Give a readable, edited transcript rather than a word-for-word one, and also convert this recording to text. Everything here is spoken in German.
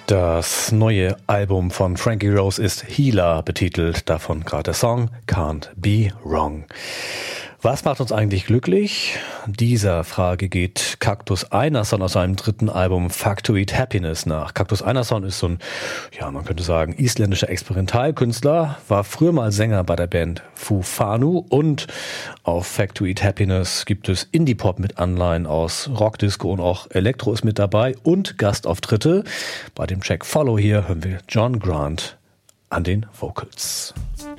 Das neue Album von Frankie Rose ist Healer betitelt, davon gerade der Song Can't Be Wrong. Was macht uns eigentlich glücklich? Dieser Frage geht Cactus Einarsson aus seinem dritten Album Factoid Happiness nach. Cactus Einarsson ist so ein, man könnte sagen, isländischer Experimentalkünstler, war früher mal Sänger bei der Band Fufanu und auf Factoid Happiness gibt es Indie-Pop mit Anleihen aus Rockdisco und auch Elektro ist mit dabei und Gastauftritte. Bei dem Track Follow hier hören wir John Grant an den Vocals.